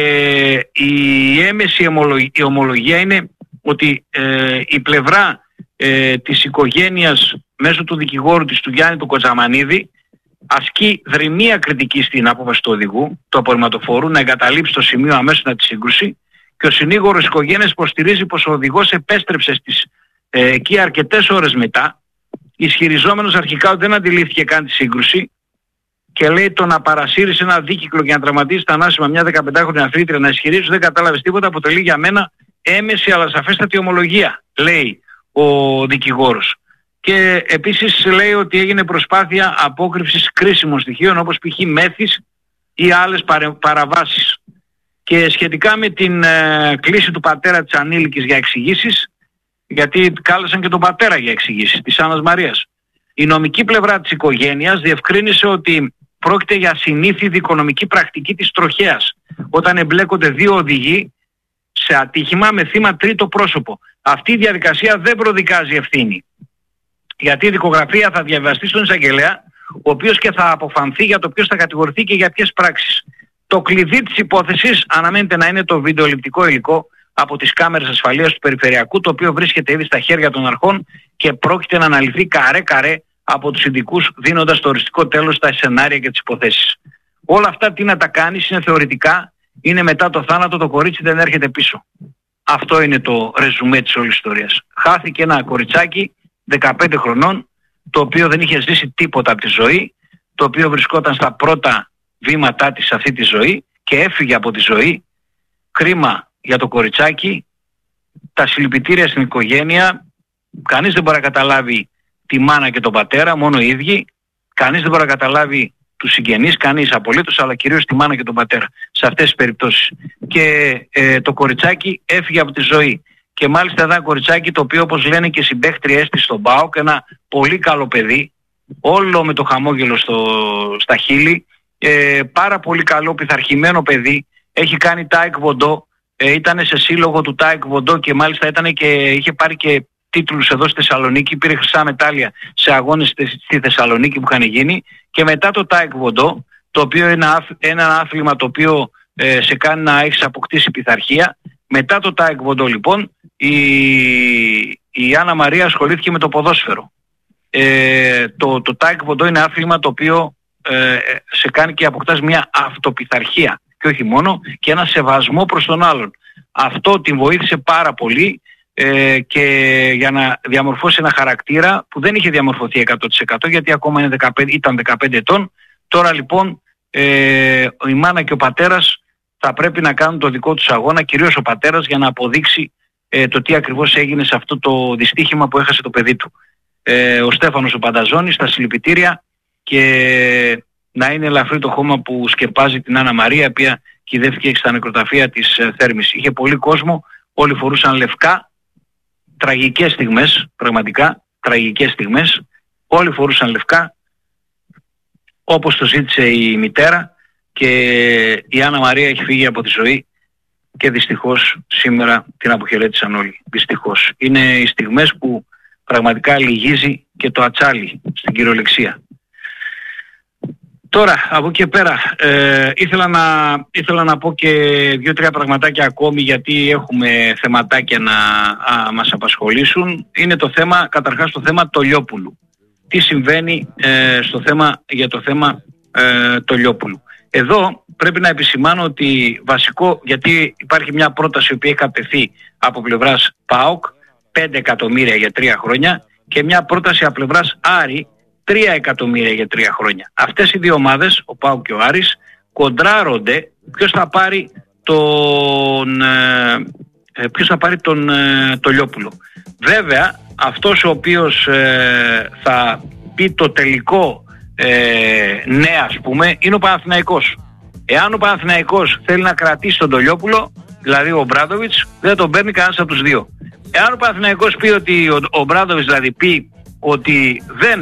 η έμεση ομολογία είναι ότι η πλευρά της οικογένειας μέσω του δικηγόρου της, του Γιάννη του Κοτζαμανίδη, ασκεί δρυμία κριτική στην απόφαση του οδηγού του απορριμματοφόρου να εγκαταλείψει το σημείο αμέσως μετά τη σύγκρουση, και ο συνήγορος της οικογένειας υποστηρίζει πως ο οδηγός επέστρεψε εκεί αρκετές ώρες μετά, ισχυριζόμενος αρχικά ότι δεν αντιλήφθηκε καν τη σύγκρουση, και λέει το να παρασύρει ένα δίκυκλο και να τραυματίσει τα ανάσημα μια 15χρονη αθλήτρια, να ισχυρίζει ότι δεν κατάλαβες τίποτα, αποτελεί για μένα έμεση αλλά σαφέστατη ομολογία, λέει ο δικηγόρος. Και επίσης λέει ότι έγινε προσπάθεια απόκρυψης κρίσιμων στοιχείων, όπως π.χ. μέθης ή άλλες παραβάσεις. Και σχετικά με την κλίση του πατέρα της ανήλικης για εξηγήσεις, γιατί κάλεσαν και τον πατέρα για εξηγήσεις της Άννας Μαρίας. Η νομική πλευρά της οικογένειας διευκρίνησε ότι πρόκειται για συνήθη δικονομική πρακτική της τροχέας, όταν εμπλέκονται δύο οδηγοί σε ατύχημα με θύμα τρίτο πρόσωπο. Αυτή η διαδικασία δεν προδικάζει ευθύνη, γιατί η δικογραφία θα διαβαστεί στον εισαγγελέα, ο οποίος και θα αποφανθεί για το ποιος θα κατηγορηθεί και για ποιες πράξεις. Το κλειδί της υπόθεσης αναμένεται να είναι το βιντεοληπτικό υλικό από τις κάμερες ασφαλείας του Περιφερειακού, το οποίο βρίσκεται ήδη στα χέρια των αρχών και πρόκειται να αναλυθεί καρέ-καρέ από τους ειδικούς, δίνοντας το οριστικό τέλος στα σενάρια και τις υποθέσεις. Όλα αυτά τι να τα κάνεις, είναι θεωρητικά, είναι μετά το θάνατο, το κορίτσι δεν έρχεται πίσω. Αυτό είναι το ρεζουμέ της όλης ιστορίας. Χάθηκε ένα κοριτσάκι 15 χρονών, το οποίο δεν είχε ζήσει τίποτα από τη ζωή, το οποίο βρισκόταν στα πρώτα βήματά της σε αυτή τη ζωή και έφυγε από τη ζωή. Κρίμα για το κοριτσάκι, τα συλληπιτήρια στην οικογένεια, κανείς δεν μπορεί να καταλάβει τη μάνα και τον πατέρα, μόνο οι ίδιοι, κανείς δεν μπορεί να καταλάβει τους συγγενείς, κανείς απολύτως, αλλά κυρίως τη μάνα και τον πατέρα σε αυτές τις περιπτώσεις. Και το κοριτσάκι έφυγε από τη ζωή. Και μάλιστα ένα κοριτσάκι το οποίο, όπως λένε και συμπαίχτριές της στον ΠΑΟΚ, ένα πολύ καλό παιδί, όλο με το χαμόγελο στα χείλη, πάρα πολύ καλό πειθαρχημένο παιδί, έχει κάνει τάικβοντό, ήταν σε σύλλογο του τάικβοντό και μάλιστα είχε πάρει και τίτλους εδώ στη Θεσσαλονίκη, πήρε χρυσά μετάλλια σε αγώνες στη Θεσσαλονίκη που είχαν γίνει, και μετά το τάικβοντό, το οποίο είναι ένα άθλημα το οποίο σε κάνει να έχεις αποκτήσει πειθαρχία, μετά το τάικβοντό λοιπόν η Άννα Μαρία ασχολήθηκε με το ποδόσφαιρο. Το τάικβοντό είναι άθλημα το οποίο σε κάνει και αποκτάς μια αυτοπειθαρχία και όχι μόνο, και ένα σεβασμό προς τον άλλον. Αυτό την βοήθησε πάρα πολύ και για να διαμορφώσει ένα χαρακτήρα που δεν είχε διαμορφωθεί 100%, γιατί ακόμα ήταν 15 ετών. Τώρα λοιπόν η μάνα και ο πατέρας θα πρέπει να κάνουν το δικό τους αγώνα, κυρίως ο πατέρας, για να αποδείξει το τι ακριβώς έγινε σε αυτό το δυστύχημα που έχασε το παιδί του. Ο Στέφανος ο Πανταζώνης, τα συλληπιτήρια, και να είναι ελαφρύ το χώμα που σκεπάζει την Άννα Μαρία, η οποία κυδεύτηκε στα νεκροταφεία της Θέρμης. Είχε πολύ κόσμο, όλοι φορούσαν λευκά, τραγικές στιγμές, πραγματικά τραγικές στιγμές, όλοι φορούσαν λευκά, όπως το ζήτησε η μητέρα, και η Άννα Μαρία έχει φύγει από τη ζωή και δυστυχώς σήμερα την αποχαιρέτησαν όλοι. Δυστυχώς. Είναι οι στιγμές που πραγματικά λυγίζει και το ατσάλι στην κυριολεξία. Τώρα, από εκεί πέρα, ήθελα να πω και 2-3 πραγματάκια ακόμη, γιατί έχουμε θεματάκια να μας απασχολήσουν. Είναι το θέμα, καταρχάς το θέμα Τολιόπουλου. Τι συμβαίνει για το θέμα Τολιόπουλου. Εδώ πρέπει να επισημάνω ότι βασικό, γιατί υπάρχει μια πρόταση που έχει κατευθεί από πλευράς ΠΑΟΚ 5 εκατομμύρια για 3 χρόνια και μια πρόταση από πλευράς Άρη 3 εκατομμύρια για 3 χρόνια. Αυτές οι δύο ομάδες, ο ΠΑΟΚ και ο Άρης, κοντράρονται ποιος θα πάρει τον Τολιόπουλο. Βέβαια, αυτός ο οποίος θα πει το τελικό ναι, ας πούμε, είναι ο Παναθηναϊκός. Εάν ο Παναθηναϊκός θέλει να κρατήσει τον Τολιόπουλο, δηλαδή ο Ομπράντοβιτς, δεν τον παίρνει κανένας από τους δύο. Εάν ο Παναθηναϊκός πει ότι ο Ομπράντοβιτς δηλαδή πει ότι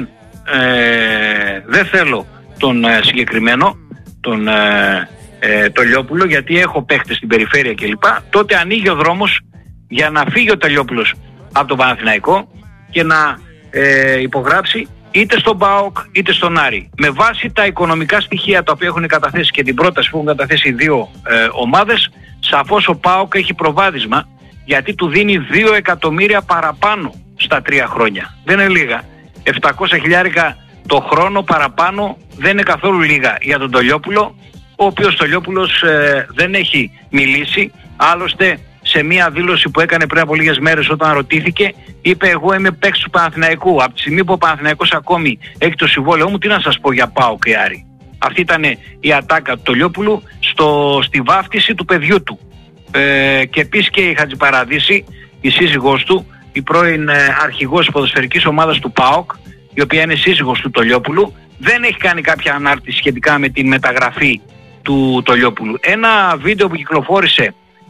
δεν θέλω τον συγκεκριμένο, τον Τολιόπουλο, γιατί έχω παίχτες στην περιφέρεια κλπ, τότε ανοίγει ο δρόμος για να φύγει ο Τολιόπουλος από τον Παναθηναϊκό και να υπογράψει είτε στον ΠΑΟΚ είτε στον Άρη. Με βάση τα οικονομικά στοιχεία τα οποία έχουν καταθέσει και την πρόταση που έχουν καταθέσει οι δύο ομάδες, σαφώς ο ΠΑΟΚ έχει προβάδισμα, γιατί του δίνει 2 εκατομμύρια παραπάνω στα 3 χρόνια. Δεν είναι λίγα. 700 χιλιάρικα το χρόνο παραπάνω δεν είναι καθόλου λίγα για τον Τολιόπουλο, ο οποίος Τολιόπουλος δεν έχει μιλήσει. Άλλωστε, σε μια δήλωση που έκανε πριν από λίγες μέρες όταν ρωτήθηκε, είπε εγώ είμαι παίκτης του Παναθηναϊκού. Από τη στιγμή που ο Παναθηναϊκός ακόμη έχει το συμβόλαιό μου, τι να σας πω για ΠΑΟΚ και Άρη. Αυτή ήταν η ατάκα του Τολιόπουλου στη βάφτιση του παιδιού του. Και επίσης και η Χατζηπαραδίση, η σύζυγός του, η πρώην αρχηγός της ποδοσφαιρικής ομάδας του ΠΑΟΚ, η οποία είναι σύζυγος του Τολιόπουλου, δεν έχει κάνει κάποια ανάρτηση σχετικά με την μεταγραφή του Τολιόπουλου. Ένα βίντεο που κυκλοφόρησε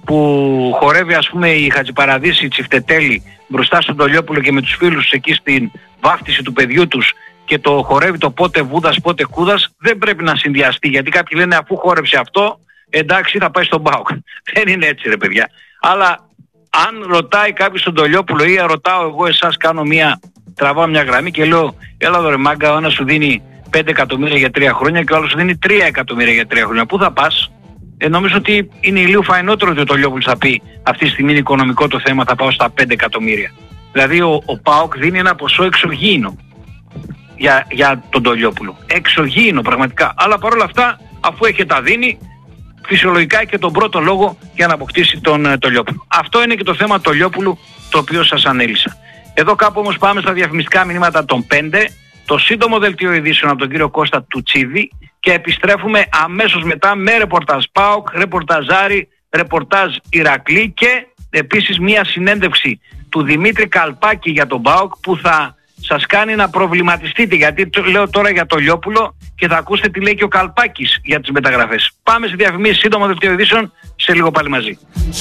που χορεύει ας πούμε η Χατζηπαραδίση, η Τσιφτετέλη μπροστά στον Τολιόπουλο και με τους φίλους εκεί στην βάφτιση του παιδιού τους και το χορεύει το πότε Βούδας πότε Κούδας, δεν πρέπει να συνδυαστεί, γιατί κάποιοι λένε αφού χόρεψε αυτό εντάξει θα πάει στον ΠΑΟΚ. Δεν είναι έτσι ρε παιδιά. Αλλά αν ρωτάει κάποιος τον Τολιόπουλο ή ρωτάω εγώ εσάς, τραβάω μια γραμμή και λέω έλα εδώ ρε μάγκα, ο ένας σου δίνει 5 εκατομμύρια για 3 χρόνια και ο άλλος σου δίνει 3 εκατομμύρια για 3 χρόνια. Πού θα πας? Νομίζω ότι είναι λίγο φαϊνότερο ότι ο Τολιόπουλος θα πει αυτή τη στιγμή είναι οικονομικό το θέμα, θα πάω στα 5 εκατομμύρια. Δηλαδή ο ΠΑΟΚ δίνει ένα ποσό εξωγήινο για τον Τολιόπουλο. Εξωγήινο πραγματικά. Αλλά παρόλα αυτά, αφού έχει τα δίνει, φυσιολογικά έχει και τον πρώτο λόγο για να αποκτήσει τον Τολιόπουλο. Αυτό είναι και το θέμα Τολιόπουλου το οποίο σας ανέλησα. Εδώ κάπου όμως πάμε στα διαφημιστικά μηνύματα των 5, το σύντομο δελτίο ειδήσεων από τον κύριο Κώστα Τουτσίδη και επιστρέφουμε αμέσως μετά με ρεπορτάζ ΠΑΟΚ, ρεπορτάζ Άρη, ρεπορτάζ Ηρακλή και επίσης μια συνέντευξη του Δημήτρη Καλπάκη για τον ΠΑΟΚ που θα σας κάνει να προβληματιστείτε, γιατί λέω τώρα για το Λιόπουλο και θα ακούσετε τι λέει και ο Καλπάκης για τις μεταγραφές. Πάμε σε διαφημίσεις, σύντομο δελτίο ειδήσεων, σε λίγο πάλι μαζί.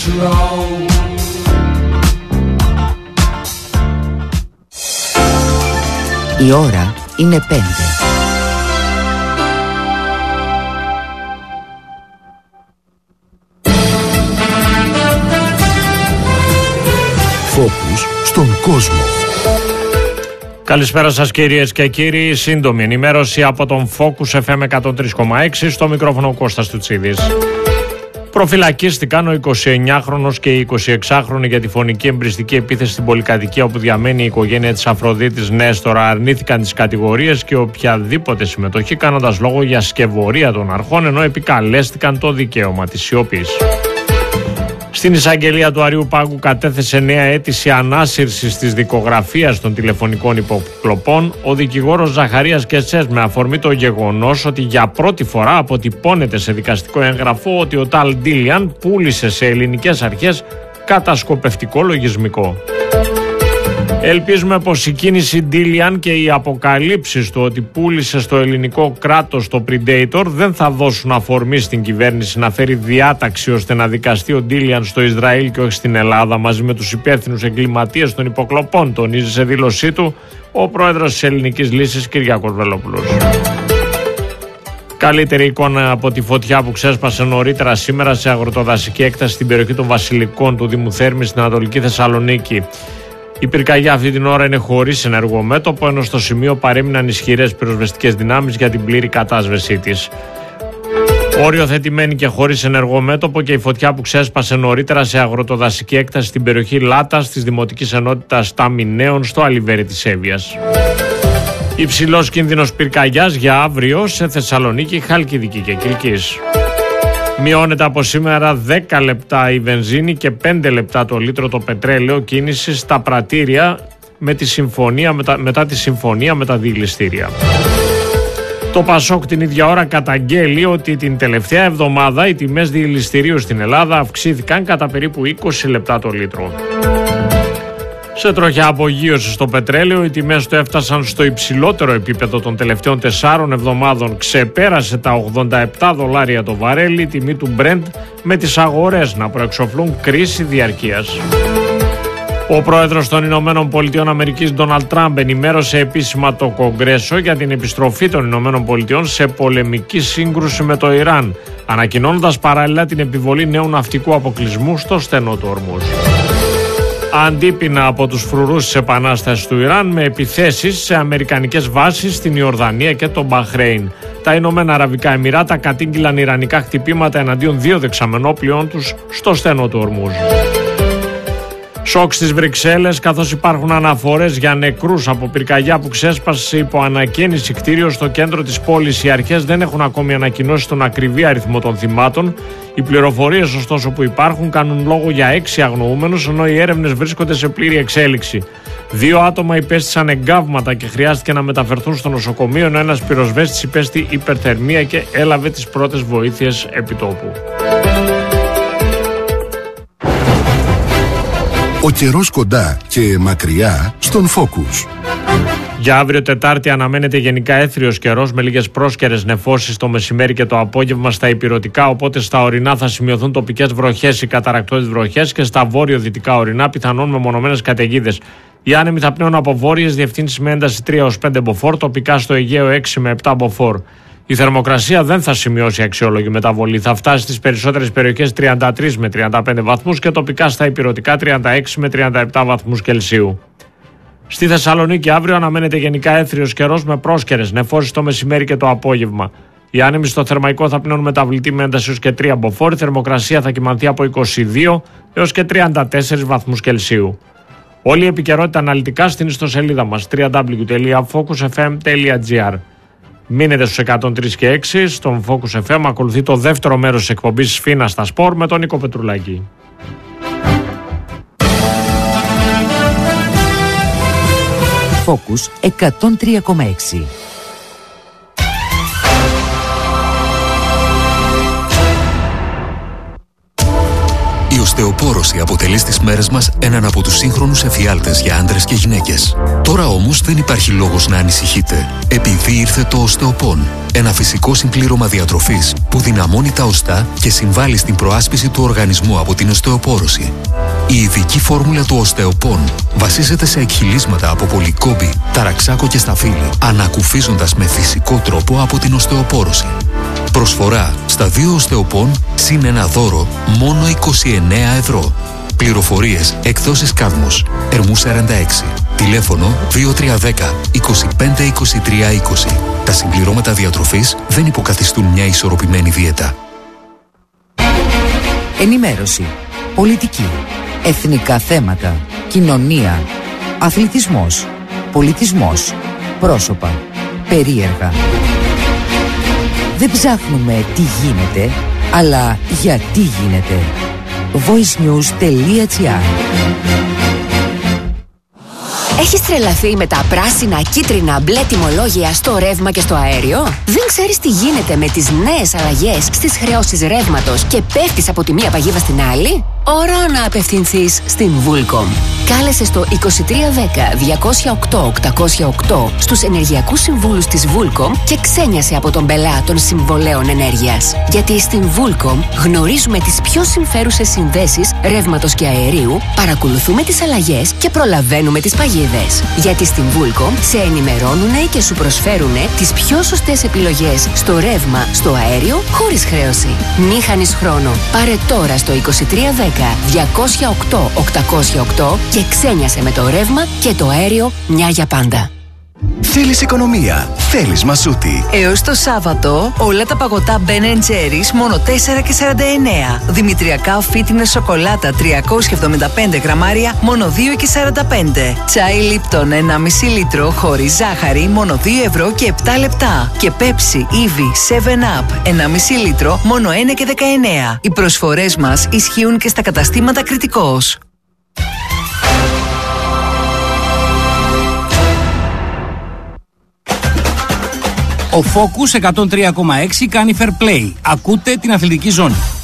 Η ώρα είναι 5. Φόκους στον κόσμο. Καλησπέρα σας κυρίες και κύριοι. Σύντομη ενημέρωση από τον Focus FM 103,6. Στο μικρόφωνο ο Κώστας Τουτσίδης. Προφυλακίστηκαν ο 29χρονος και η 26χρονη για τη φωνική εμπριστική επίθεση στην πολυκατοικία όπου διαμένει η οικογένεια της Αφροδίτης Νέστορα. Αρνήθηκαν τις κατηγορίες και οποιαδήποτε συμμετοχή, κάνοντας λόγο για σκευωρία των αρχών, ενώ επικαλέστηκαν το δικαίωμα της σιωπής. Στην εισαγγελία του Αριού Πάγου κατέθεσε νέα αίτηση ανάσυρσης της δικογραφίας των τηλεφωνικών υποκλοπών ο δικηγόρος Ζαχαρίας Κετσές, με αφορμή το γεγονός ότι για πρώτη φορά αποτυπώνεται σε δικαστικό έγγραφο ότι ο Ταλ Ντίλιαν πούλησε σε ελληνικές αρχές κατασκοπευτικό λογισμικό. Ελπίζουμε πως η κίνηση Ντίλιαν και οι αποκαλύψεις του ότι πούλησε στο ελληνικό κράτος το Predator δεν θα δώσουν αφορμή στην κυβέρνηση να φέρει διάταξη ώστε να δικαστεί ο Ντίλιαν στο Ισραήλ και όχι στην Ελλάδα μαζί με τους υπεύθυνους εγκληματίες των υποκλοπών, τονίζει σε δήλωσή του ο πρόεδρος της Ελληνικής Λύσης Κυριάκος Βελόπουλος. Καλύτερη εικόνα από τη φωτιά που ξέσπασε νωρίτερα σήμερα σε αγροτοδασική έκταση στην περιοχή των Βασιλικών του Δήμου Θέρμης στην Ανατολική Θεσσαλονίκη. Η πυρκαγιά αυτή την ώρα είναι χωρίς ενεργό μέτωπο, ενώ στο σημείο παρέμειναν ισχυρές πυροσβεστικές δυνάμεις για την πλήρη κατάσβεσή της. Οριοθετημένη και χωρίς ενεργό μέτωπο και η φωτιά που ξέσπασε νωρίτερα σε αγροτοδασική έκταση στην περιοχή Λάτας της Δημοτικής Ενότητας Ταμιναίων στο Αλιβέρι της Εύβοιας. Υψηλός κίνδυνος πυρκαγιάς για αύριο σε Θεσσαλονίκη, Χαλκιδική και Κιλκής. Μειώνεται από σήμερα 10 λεπτά η βενζίνη και 5 λεπτά το λίτρο το πετρέλαιο κίνηση στα πρατήρια μετά τη συμφωνία με τα διελιστήρια. Το Πασόκ την ίδια ώρα καταγγέλει ότι την τελευταία εβδομάδα οι τιμές διελιστηρίου στην Ελλάδα αυξήθηκαν κατά περίπου 20 λεπτά το λίτρο. Σε τροχιά απογείωση στο πετρέλαιο, οι τιμές του έφτασαν στο υψηλότερο επίπεδο των τελευταίων 4 εβδομάδων. Ξεπέρασε τα $87 το βαρέλι, η τιμή του Brent, με τις αγορές να προεξοφλούν κρίση διαρκείας. Ο πρόεδρος των Ηνωμένων Πολιτειών Αμερικής, Ντόναλντ Τραμπ, ενημέρωσε επίσημα το Κογκρέσο για την επιστροφή των Ηνωμένων Πολιτειών σε πολεμική σύγκρουση με το Ιράν, ανακοινώνοντας παράλληλα την επιβολή νέου ναυτικού αποκλεισμού στο στενό του Ορμούζ. Αντίπεινα από τους φρουρούς της επανάστασης του Ιράν με επιθέσεις σε αμερικανικές βάσεις στην Ιορδανία και το Μπαχρέιν. Τα Ηνωμένα Αραβικά Εμιράτα κατήγγειλαν ιρανικά χτυπήματα εναντίον 2 δεξαμενόπλοιών τους στο στενό του Ορμούζ. Σοκ στις Βρυξέλλες, καθώς υπάρχουν αναφορές για νεκρούς από πυρκαγιά που ξέσπασε υπό ανακαίνιση κτίριο στο κέντρο της πόλης. Οι αρχές δεν έχουν ακόμη ανακοινώσει τον ακριβή αριθμό των θυμάτων. Οι πληροφορίες ωστόσο που υπάρχουν κάνουν λόγο για 6 αγνοούμενους, ενώ οι έρευνες βρίσκονται σε πλήρη εξέλιξη. 2 άτομα υπέστησαν εγκάβματα και χρειάστηκε να μεταφερθούν στο νοσοκομείο, ενώ ένας πυροσβέστης υπέστη υπερθερμία και έλαβε τις πρώτες βοήθειες επιτόπου. Ο καιρός κοντά και μακριά στον Focus. Για αύριο Τετάρτη αναμένεται γενικά έθριος καιρός με λίγες πρόσκαιρες νεφώσεις το μεσημέρι και το απόγευμα στα ηπειρωτικά, οπότε στα ορεινά θα σημειωθούν τοπικές βροχές ή καταρρακτώδεις βροχές και στα βόρειο-δυτικά ορεινά πιθανόν μεμονωμένες καταιγίδες. Οι άνεμοι θα πνέουν από βόρειες διευθύνσεις με ένταση 3-5 μποφόρ, τοπικά στο Αιγαίο 6 με 7 μποφόρ. Η θερμοκρασία δεν θα σημειώσει αξιόλογη μεταβολή. Θα φτάσει στις περισσότερες περιοχές 33 με 35 βαθμούς και τοπικά στα ηπειρωτικά 36 με 37 βαθμούς Κελσίου. Στη Θεσσαλονίκη αύριο αναμένεται γενικά έθριος καιρός με πρόσκαιρες νεφώσεις το μεσημέρι και το απόγευμα. Οι άνεμοι στο Θερμαϊκό θα πνέουν μεταβλητή με ένταση έως και 3 μποφόρ. Η θερμοκρασία θα κυμανθεί από 22 έως και 34 βαθμούς Κελσίου. Όλη η επικαιρότητα αναλυτικά στην ιστοσελίδα μας www.focusfm.gr. Μείνετε στους 103 και 6. Στον Focus FM ακολουθεί το δεύτερο μέρος της εκπομπής Σφίνα στα Σπορ με τον Νίκο Πετρουλάκη. Focus 103,6. Η οστεοπόρωση αποτελεί στις μέρες μας έναν από τους σύγχρονους εφιάλτες για άντρες και γυναίκες. Τώρα όμως δεν υπάρχει λόγος να ανησυχείτε, επειδή ήρθε το οστεοπόν, ένα φυσικό συμπλήρωμα διατροφής που δυναμώνει τα οστά και συμβάλλει στην προάσπιση του οργανισμού από την οστεοπόρωση. Η ειδική φόρμουλα του οστεοπόν βασίζεται σε εκχυλίσματα από πολυκόμπη, ταραξάκο και σταφύλι, ανακουφίζοντας με φυσικό τρόπο από την οστεοπόρωση. Προσφορά στα 2 οστεοπόν συν ένα δώρο μόνο 29 ευρώ. Πληροφορίες εκδόσεις Κάδμος, Ερμού 46. Τηλέφωνο 2310 25 23 20. Τα συμπληρώματα διατροφής δεν υποκαθιστούν μια ισορροπημένη δίαιτα. Ενημέρωση, πολιτική, εθνικά θέματα, κοινωνία, αθλητισμός, πολιτισμός, πρόσωπα, περίεργα. Δεν ψάχνουμε τι γίνεται, αλλά γιατί γίνεται. voicenews.gr. Έχεις τρελαθεί με τα πράσινα, κίτρινα, μπλε τιμολόγια στο ρεύμα και στο αέριο? Δεν ξέρεις τι γίνεται με τις νέες αλλαγές στις χρεώσεις ρεύματος και πέφτεις από τη μία παγίδα στην άλλη? Ώρα να απευθυνθείς στην Vulcom. Κάλεσε στο 2310 208 808 στους ενεργειακούς συμβούλους της Vulcom και ξένιασε από τον πελά των συμβολέων ενέργειας. Γιατί στην Vulcom γνωρίζουμε τις πιο συμφέρουσες συνδέσεις ρεύματος και αερίου, παρακολουθούμε τις αλλαγές και προλαβαίνουμε τις παγίδες. Γιατί στην Vulcom σε ενημερώνουν και σου προσφέρουν τις πιο σωστές επιλογές στο ρεύμα, στο αέριο, χωρίς χρέωση. Μη χάνεις χρόνο. Πάρε τώρα στο 2310 208 808 και ξένιασε με το ρεύμα και το αέριο μια για πάντα. Θέλεις οικονομία, θέλεις Μασούτη. Έως το Σάββατο όλα τα παγωτά Ben & Jerry's μόνο 4,49. Δημητριακά φίτινες σοκολάτα 375 γραμμάρια μόνο 2,45. Τσάι Λίπτον 1,5 λίτρο χωρίς ζάχαρη μόνο 2 ευρώ και 7 λεπτά. Και Pepsi, Eevee, 7up 1,5 λίτρο μόνο 1,19. Οι προσφορές μας ισχύουν και στα καταστήματα Κρητικός. Ο Focus 103,6 κάνει fair play. Ακούτε την αθλητική ζώνη.